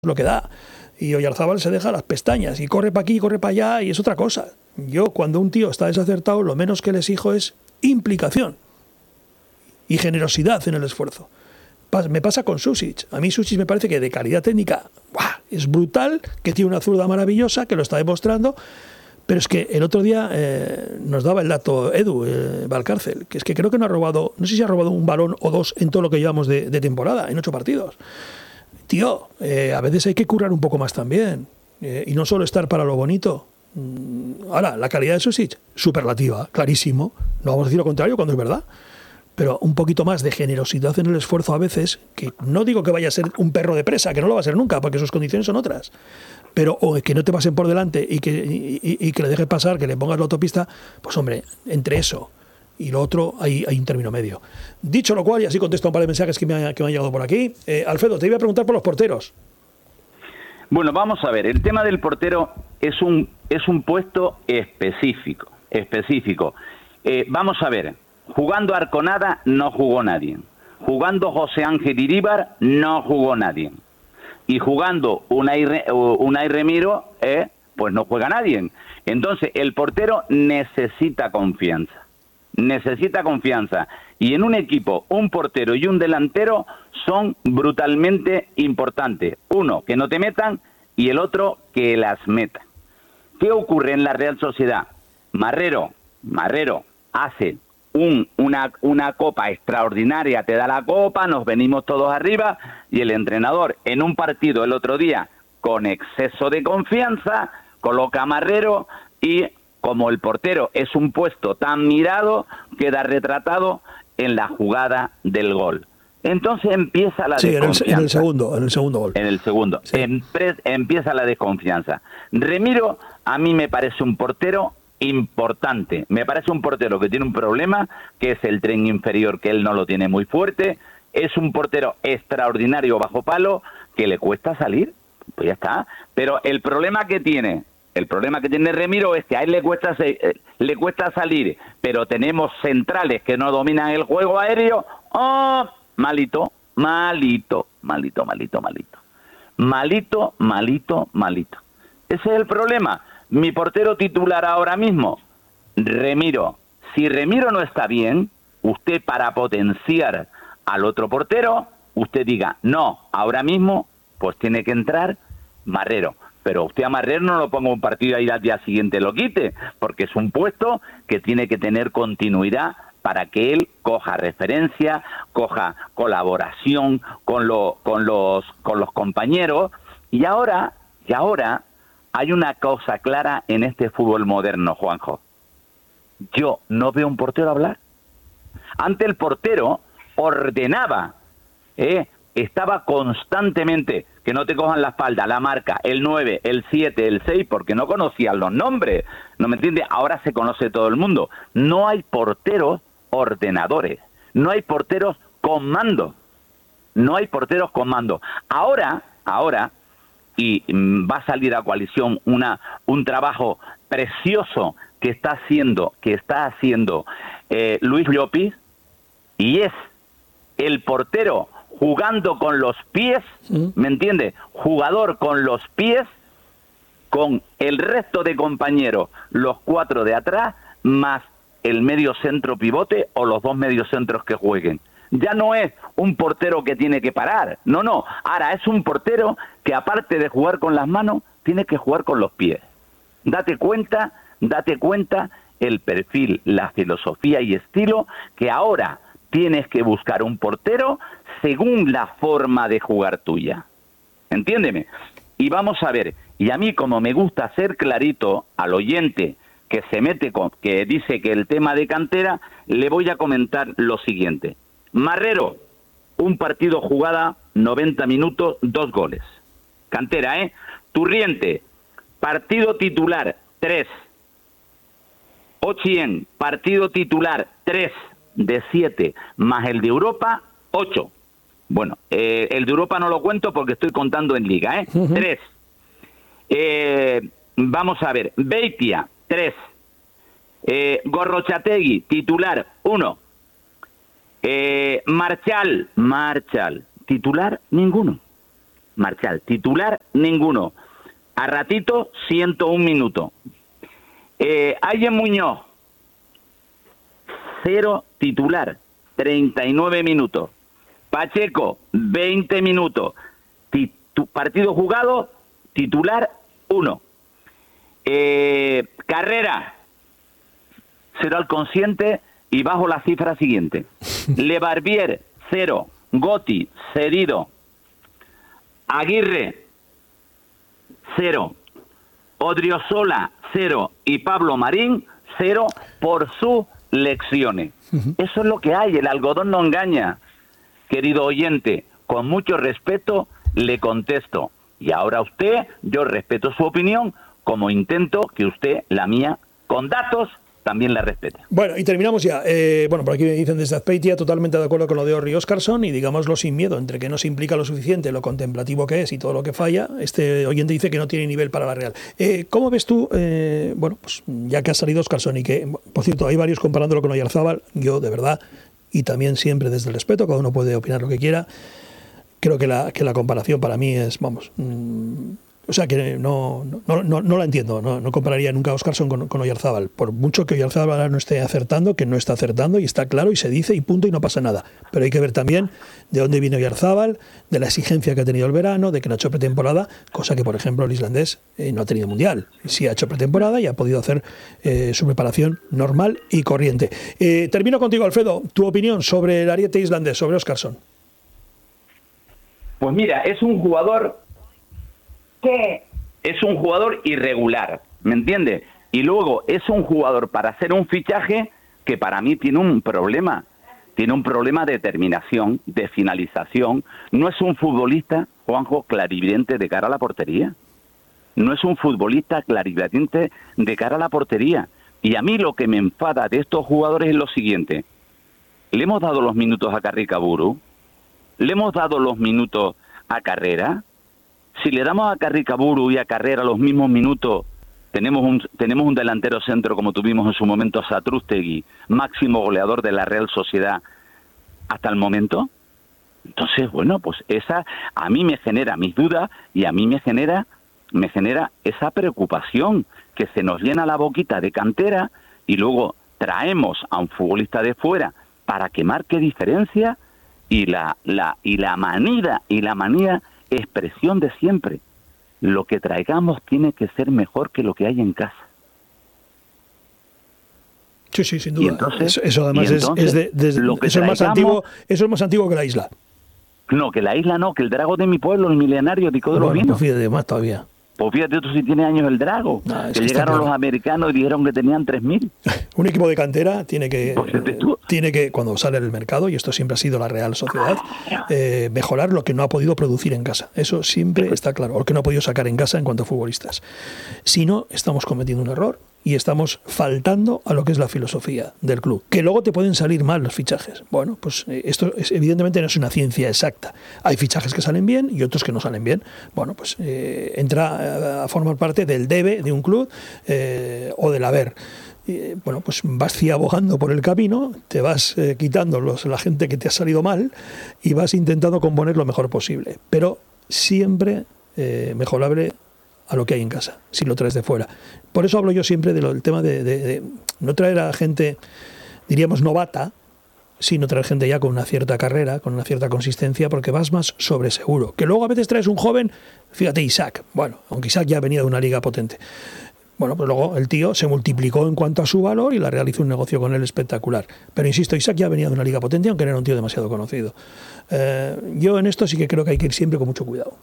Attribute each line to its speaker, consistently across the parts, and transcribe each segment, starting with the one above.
Speaker 1: lo que da. Y Oyarzábal se deja las pestañas y corre para aquí, corre para allá, y es otra cosa. Yo, cuando un tío está desacertado, lo menos que le exijo es implicación y generosidad en el esfuerzo. Me pasa con Sušić. A mí Sušić me parece que de calidad técnica es brutal, que tiene una zurda maravillosa, que lo está demostrando, pero es que el otro día nos daba el dato Edu Valcárcel, que es que creo que no ha robado, no sé si ha robado un balón o dos en todo lo que llevamos de temporada, en 8 partidos. Tío, a veces hay que currar un poco más también, y no solo estar para lo bonito. Ahora, la calidad de Sušić, superlativa, clarísimo, no vamos a decir lo contrario cuando es verdad, pero un poquito más de generosidad en el esfuerzo a veces, que no digo que vaya a ser un perro de presa, que no lo va a ser nunca, porque sus condiciones son otras, pero que no te pasen por delante y que le dejes pasar, que le pongas la autopista, pues hombre, entre eso y lo otro hay un término medio. Dicho lo cual, y así contesto un par de mensajes que me han llegado por aquí, Alfredo, te iba a preguntar por los porteros.
Speaker 2: Bueno, vamos a ver, el tema del portero es un puesto específico. Vamos a ver, jugando Arconada no jugó nadie, jugando José Ángel Iríbar no jugó nadie, y jugando Unai Remiro, pues no juega nadie. Entonces, el portero necesita confianza. Y en un equipo, un portero y un delantero son brutalmente importantes. Uno, que no te metan, y el otro, que las meta. ¿Qué ocurre en la Real Sociedad? Marrero hace una copa extraordinaria, te da la copa, nos venimos todos arriba, y el entrenador, en un partido el otro día, con exceso de confianza, coloca a Marrero, y como el portero es un puesto tan mirado, queda retratado en la jugada del gol. Entonces empieza la desconfianza.
Speaker 1: En el segundo gol.
Speaker 2: En el segundo. Sí. Empieza la desconfianza. Remiro, a mí me parece un portero importante. Me parece un portero que tiene un problema, que es el tren inferior, que él no lo tiene muy fuerte. Es un portero extraordinario bajo palo, que le cuesta salir. Pues ya está. Pero el problema que tiene Remiro es que a él le cuesta salir, pero tenemos centrales que no dominan el juego aéreo. Malito. Ese es el problema. Mi portero titular ahora mismo, Remiro. Si Remiro no está bien, usted, para potenciar al otro portero, usted diga, no, ahora mismo, pues tiene que entrar Marrero. Pero usted a Marrero no lo ponga un partido y al día siguiente lo quite, porque es un puesto que tiene que tener continuidad para que él coja referencia, coja colaboración con los compañeros. Y ahora hay una cosa clara en este fútbol moderno, Juanjo. Yo no veo un portero hablar. Antes el portero ordenaba, estaba constantemente, que no te cojan la espalda, la marca, el 9, el 7, el 6, porque no conocían los nombres, ¿no me entiendes? Ahora se conoce todo el mundo. No hay porteros ordenadores, no hay porteros con mando, Ahora, y va a salir a coalición un trabajo precioso que está haciendo Luis Llopis, y es el portero jugando con los pies, ¿me entiendes? Jugador con los pies, con el resto de compañeros, los 4 de atrás, más el medio centro pivote o los 2 mediocentros que jueguen. Ya no es un portero que tiene que parar, no. Ahora es un portero que, aparte de jugar con las manos, tiene que jugar con los pies. Date cuenta el perfil, la filosofía y estilo que ahora tienes que buscar un portero según la forma de jugar tuya. Entiéndeme. Y vamos a ver, y a mí, como me gusta ser clarito al oyente que se mete que dice que el tema de cantera, le voy a comentar lo siguiente. Marrero, un partido jugada, 90 minutos, 2 goles. Cantera, Turriente, partido titular, 3. Ochien, partido titular, 3 de 7, más el de Europa, 8. Bueno, el de Europa no lo cuento porque estoy contando en Liga, 3. Vamos a ver, Beitia, 3. Gorrochategui, titular, 1. Marchal, titular, ninguno. Marchal. Titular, ninguno. A ratito, 101 minutos. Ayen Muñoz, 0 titular, 39 minutos. Pacheco, 20 minutos. Partido jugado, titular, 1. Carrera, 0 al consciente y bajo la cifra siguiente. Le Barbier, 0. Gotti, cedido. Aguirre, 0. Odriozola, 0. Y Pablo Marín, 0 por sus lecciones. Eso es lo que hay, el algodón no engaña. Querido oyente, con mucho respeto le contesto. Y ahora usted, yo respeto su opinión, como intento que usted, la mía, con datos, también la respete.
Speaker 1: Bueno, y terminamos ya. Bueno, por aquí me dicen desde Azpeitia, totalmente de acuerdo con lo de Orri Óscarson, y digámoslo sin miedo, entre que no se implica lo suficiente, lo contemplativo que es y todo lo que falla, este oyente dice que no tiene nivel para la Real. ¿Cómo ves tú, bueno, pues ya que ha salido Óscarson y que, por cierto, hay varios comparándolo con Oyarzábal, yo de verdad, y también siempre desde el respeto, cada uno puede opinar lo que quiera, creo que la comparación para mí es, vamos... o sea que no la entiendo, no compararía nunca a Óscarson con Oyarzábal, por mucho que Oyarzábal ahora no esté acertando, que no está acertando y está claro y se dice y punto y no pasa nada, pero hay que ver también de dónde viene Oyarzábal, de la exigencia que ha tenido el verano, de que no ha hecho pretemporada, cosa que por ejemplo el islandés no ha tenido mundial, sí ha hecho pretemporada y ha podido hacer su preparación normal y corriente. Termino contigo, Alfredo, tu opinión sobre el ariete islandés, sobre Óscarson.
Speaker 2: Pues mira, es un jugador que es un jugador irregular, ¿me entiendes? Y luego es un jugador para hacer un fichaje que para mí tiene un problema de terminación, de finalización. No es un futbolista, Juanjo, clarividente de cara a la portería. No es un futbolista clarividente de cara a la portería. Y a mí lo que me enfada de estos jugadores es lo siguiente. Le hemos dado los minutos a Carricaburu, le hemos dado los minutos a Carrera. Si le damos a Carricaburu y a Carrera los mismos minutos, tenemos un delantero centro como tuvimos en su momento Satrústegui, máximo goleador de la Real Sociedad hasta el momento. Entonces, bueno, pues esa a mí me genera mis dudas y a mí me genera esa preocupación que se nos llena la boquita de cantera y luego traemos a un futbolista de fuera para que marque diferencia y la manía expresión de siempre. Lo que traigamos tiene que ser mejor que lo que hay en casa.
Speaker 1: Sí, sin duda. Entonces, eso además eso es más antiguo que la isla.
Speaker 2: No, que la isla no, que el Drago de mi pueblo, el milenario, Tico de los Vinos.
Speaker 1: Pues fíjate, más todavía.
Speaker 2: Pues fíjate tú si tiene años el Drago. No, que llegaron los americanos y dijeron que tenían 3.000.
Speaker 1: Un equipo de cantera tiene que, cuando sale al mercado, y esto siempre ha sido la Real Sociedad, mejorar lo que no ha podido producir en casa. Eso siempre está claro. O lo que no ha podido sacar en casa en cuanto a futbolistas. Si no, estamos cometiendo un error y estamos faltando a lo que es la filosofía del club. Que luego te pueden salir mal los fichajes. Bueno, pues esto evidentemente no es una ciencia exacta. Hay fichajes que salen bien y otros que no salen bien. Bueno, pues entra a formar parte del debe de un club o del haber. Bueno, pues vas ciabogando por el camino, te vas quitando la gente que te ha salido mal y vas intentando componer lo mejor posible. Pero siempre mejorable a lo que hay en casa, si lo traes de fuera. Por eso hablo yo siempre del tema de no traer a gente, diríamos, novata, sino traer gente ya con una cierta carrera, con una cierta consistencia, porque vas más sobre seguro. Que luego a veces traes un joven, fíjate, Isaac, bueno, aunque Isaac ya venía de una liga potente. Bueno, pues luego el tío se multiplicó en cuanto a su valor y la Real hizo un negocio con él espectacular. Pero insisto, Isaac ya venía de una liga potente, aunque no era un tío demasiado conocido. Yo en esto sí que creo que hay que ir siempre con mucho cuidado.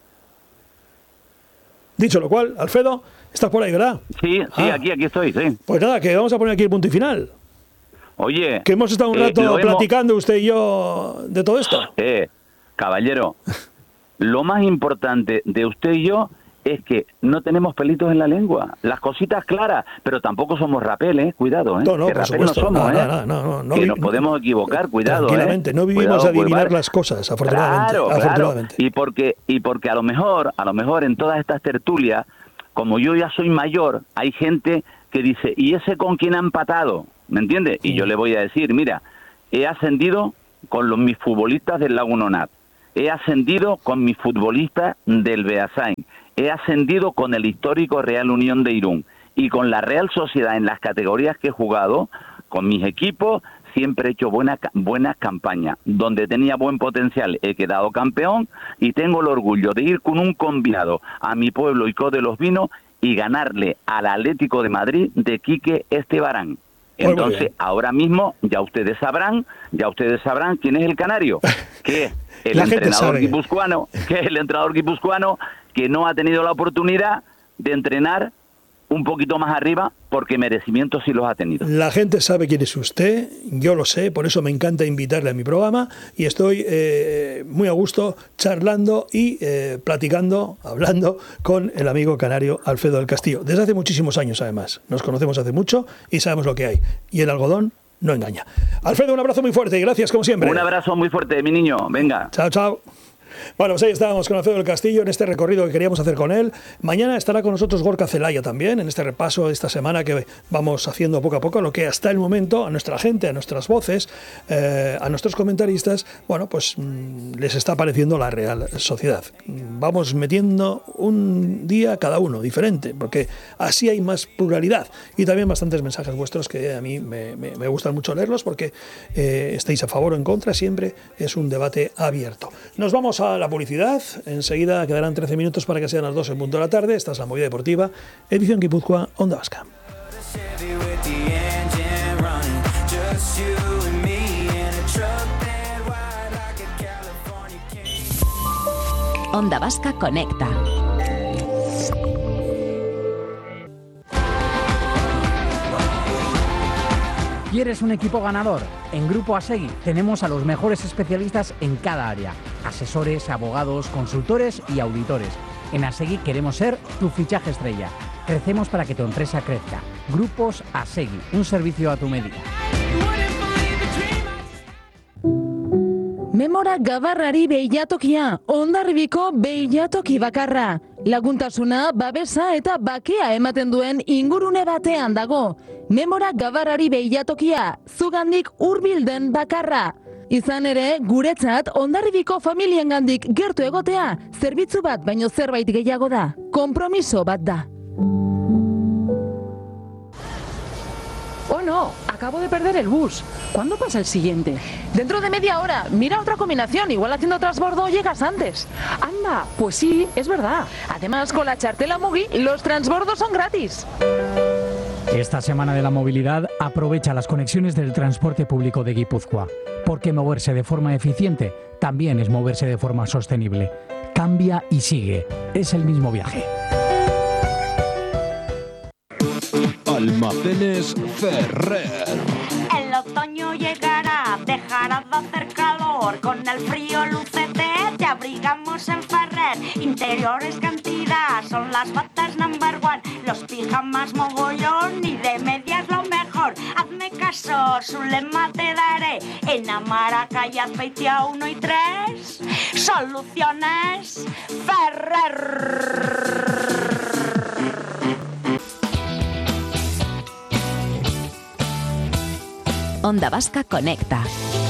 Speaker 1: Dicho lo cual, Alfredo, estás por ahí, ¿verdad?
Speaker 2: Sí, aquí estoy, sí.
Speaker 1: Pues nada, que vamos a poner aquí el punto y final.
Speaker 2: Oye...
Speaker 1: Que hemos estado un rato platicando usted y yo de todo esto.
Speaker 2: Caballero, lo más importante de usted y yo es que no tenemos pelitos en la lengua. Las cositas claras, pero tampoco somos rapel, cuidado,
Speaker 1: No,
Speaker 2: que
Speaker 1: por
Speaker 2: rapel no somos,
Speaker 1: no,
Speaker 2: que nos podemos equivocar, cuidado,
Speaker 1: tranquilamente, no vivimos a adivinar las cosas, afortunadamente.
Speaker 2: Claro. Y porque a lo mejor en todas estas tertulias, como yo ya soy mayor, hay gente que dice, ¿y ese con quién ha empatado? ¿Me entiendes? Sí. Y yo le voy a decir, mira, he ascendido con mis futbolistas del Lagunonat, he ascendido con mis futbolistas del Beasain, he ascendido con el histórico Real Unión de Irún y con la Real Sociedad en las categorías que he jugado, con mis equipos, siempre he hecho buenas campañas. Donde tenía buen potencial he quedado campeón y tengo el orgullo de ir con un combinado a mi pueblo Icó de los Vinos y ganarle al Atlético de Madrid de Quique Estebarán. Entonces, ahora mismo ya ustedes sabrán quién es el canario, que es el entrenador guipuzcoano, que no ha tenido la oportunidad de entrenar un poquito más arriba, porque merecimientos sí los ha tenido.
Speaker 1: La gente sabe quién es usted, yo lo sé, por eso me encanta invitarle a mi programa y estoy muy a gusto charlando y platicando, hablando con el amigo canario Alfredo del Castillo. Desde hace muchísimos años, además. Nos conocemos hace mucho y sabemos lo que hay. Y el algodón no engaña. Alfredo, un abrazo muy fuerte y gracias como siempre.
Speaker 2: Un abrazo muy fuerte, mi niño. Venga.
Speaker 1: Chao, chao. Bueno, pues ahí estábamos con Alfredo del Castillo en este recorrido que queríamos hacer con él. Mañana estará con nosotros Gorka Zelaya también, en este repaso de esta semana que vamos haciendo poco a poco, lo que hasta el momento a nuestra gente, a nuestras voces, a nuestros comentaristas, bueno, pues les está pareciendo la Real Sociedad. Vamos metiendo un día cada uno, diferente, porque así hay más pluralidad y también bastantes mensajes vuestros que a mí me gustan mucho leerlos porque estéis a favor o en contra, siempre es un debate abierto. Nos vamos a la publicidad, enseguida quedarán 13 minutos para que sean las 2 en punto de la tarde. Esta es la Movida Deportiva, edición Guipúzcoa, Onda Vasca.
Speaker 3: Onda Vasca conecta.
Speaker 4: ¿Quieres un equipo ganador? En Grupo Asegui tenemos a los mejores especialistas en cada área. Asesores, abogados, consultores y auditores. En Asegui queremos ser tu fichaje estrella. Crecemos para que tu empresa crezca. Grupos Asegui, un servicio a tu medida.
Speaker 5: Memora gabarrari beilatokia, Hondarribiko beilatoki bakarra. Laguntasuna, babesa eta bakea ematen duen ingurune batean dago. Memora gabarrari beilatokia, zugandik hurbilden bakarra. Izan ere, guretzat Hondarribiko familiengandik gertu egotea, zerbitzu bat baino zerbait gehiago da. Konpromiso bat da.
Speaker 6: Oh no, acabo de perder el bus. ¿Cuándo pasa el siguiente?
Speaker 5: Dentro de media hora, mira otra combinación, igual haciendo transbordo llegas antes.
Speaker 6: Anda, pues sí, es verdad.
Speaker 5: Además, con la chartela Mugi, los transbordos son gratis.
Speaker 4: Esta semana de la movilidad aprovecha las conexiones del transporte público de Guipúzcoa, porque moverse de forma eficiente también es moverse de forma sostenible. Cambia y sigue. Es el mismo viaje.
Speaker 7: Almacenes Ferrer.
Speaker 8: El otoño llegará, dejará de hacer calor. Con el frío lucete te abrigamos en Ferrer. Interiores cantidad, son las batas number one. Los pijamas mogollón y de medias lo mejor. Hazme caso, su lema te daré. En Amaraca y Azpeitia 1 y 3. Soluciones Ferrer.
Speaker 3: Onda Vasca conecta.